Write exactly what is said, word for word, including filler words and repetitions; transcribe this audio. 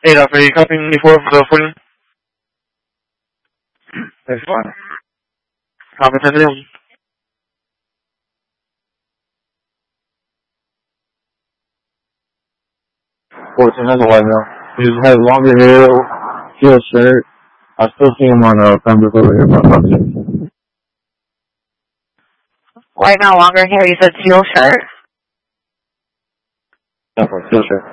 eight Alpha, are you copying me for the forty? That's fine. Copy ten eleven. fourteen has a white male. He just has longer hair, teal shirt. I still see him on uh, Pembroke over here, but I'm White male, longer hair, you said teal shirt? Yeah, for teal shirt.